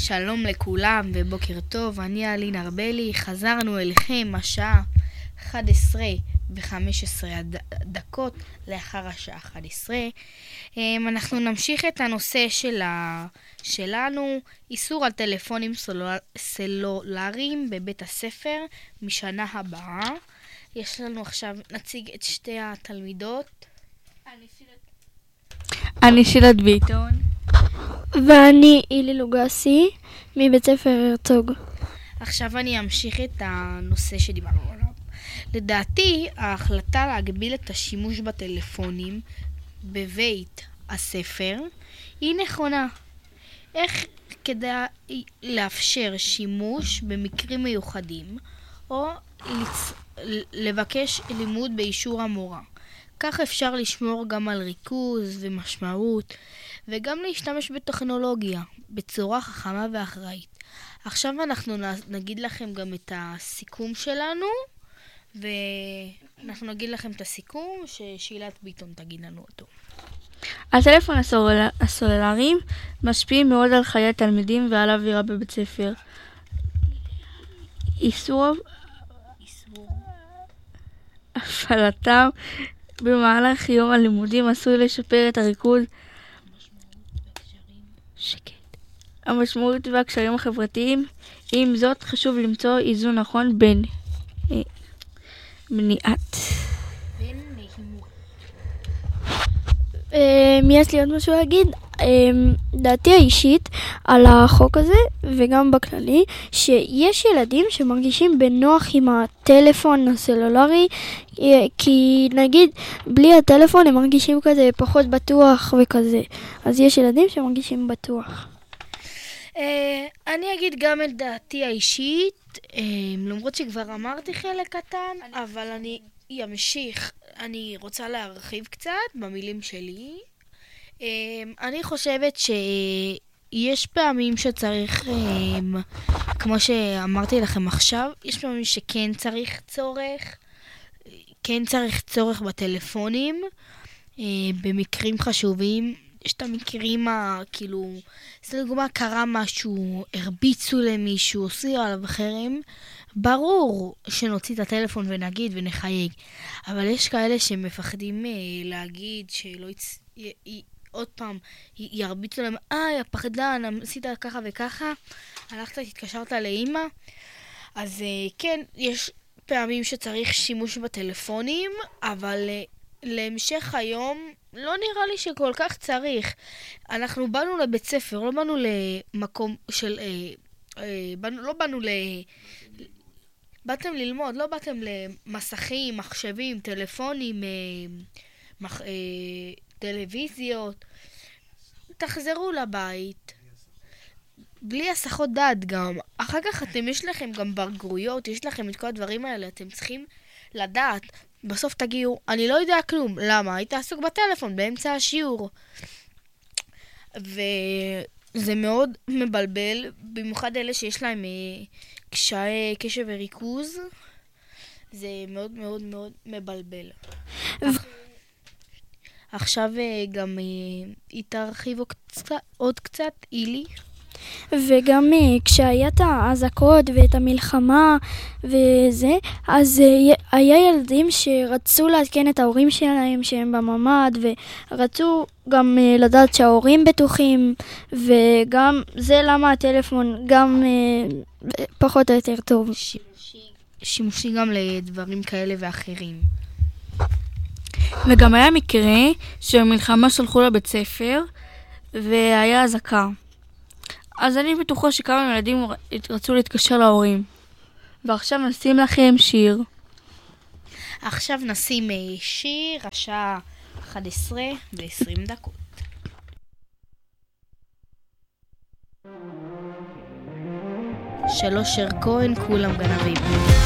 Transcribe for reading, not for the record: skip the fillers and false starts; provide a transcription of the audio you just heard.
שלום לכולם ובוקר טוב, אני אלין ארבלי, חזרנו אליכם השעה 11:15 דקות לאחר השעה 11. אנחנו נמשיך את הנושא שלנו, איסור על טלפונים סלולריים בבית הספר משנה הבאה. יש לנו עכשיו, נציג את שתי התלמידות. אני שילת ביטון. ואני אילי לוגסי מבית ספר הרצוג. עכשיו אני אמשיך את הנושא שדיברנו עליו. לדעתי, ההחלטה להגביל את השימוש בטלפונים בבית הספר היא נכונה. איך כדי לאפשר שימוש במקרים מיוחדים או לבקש לימוד באישור המורה. כך אפשר לשמור גם על ריכוז ומשמעות וגם להשתמש בטכנולוגיה בצורה חכמה ואחראית. עכשיו אנחנו נגיד לכם גם את הסיכום שלנו, ואנחנו נגיד לכם את הסיכום ששילת ביטון תגיד לנו אותו. הטלפון הסלולריים משפיעים מאוד על חיי התלמידים ועל האווירה בבית ספר. איסור הפעלתם במהלך יום הלימודים עשוי לשפר את הריכוז, המשמעות והקשרים החברתיים. עם זאת, חשוב למצוא איזון נכון בין מניעת. יש לי עוד משהו להגיד. דעתי האישית על החוק הזה וגם בכללי, שיש ילדים שמרגישים בנוח עם הטלפון הסלולרי, כי נגיד בלי הטלפון הם מרגישים כזה פחות בטוח וכזה, אז יש ילדים שמרגישים בטוח. אני אגיד גם את דעתי האישית, למרות שכבר אמרתי חלק קטן, אבל אני אמשיך. אני רוצה להרחיב קצת במילים שלי. אני חושבת שיש פעמים שצריך, כמו שאמרתי לכם עכשיו, יש פעמים שכן צריך צורך בטלפונים, במקרים חשובים. יש את המקרים כאילו, זה לדוגמה קרה משהו, הרביצו למישהו, עשו עליו חרם, ברור שנוציא את הטלפון ונגיד ונחייג, אבל יש כאלה שמפחדים להגיד שלא עוד פעם ירביצו להם, הפחדן, עשית ככה וככה, הלכת, התקשרת לאמא. אז כן, יש פעמים שצריך שימוש בטלפונים, אבל להמשך היום לא נראה לי שכל כך צריך. אנחנו באנו לבית ספר, לא באנו למקום של באתם ללמוד, לא באתם למסכים, מחשבים, טלפונים, טלוויזיות. תחזרו לבית בלי הסחות דעת גם. אחר כך יש לכם גם בגרויות, יש לכם את כל הדברים האלה, אתם צריכים לדעת. בסוף תגיעו, אני לא יודע כלום. למה? היית עסוק בטלפון באמצע השיעור. וזה מאוד מבלבל, במיוחד אלה שיש להם קשיי קשב וריכוז. זה מאוד מאוד מאוד מבלבל. עכשיו גם היא תרחיב עוד קצת, אילי. וגם כשהיה את האזעקות ואת המלחמה וזה, אז היה ילדים שרצו לעדכן את ההורים שלהם שהם בממ"ד, ורצו גם לדעת שההורים בטוחים, וגם זה למה הטלפון גם פחות או יותר טוב. שימושי גם לדברים כאלה ואחרים. וגם היה מקרה שבמלחמה שלחו לבית ספר והיה אזעקה. אז אני בטוחה שכמה ילדים רצו להתקשר להורים. ועכשיו נשים לכם שיר. עכשיו נשים שיר, השעה 11:20 דקות. שלוש שיר כהן, כולם גנבים.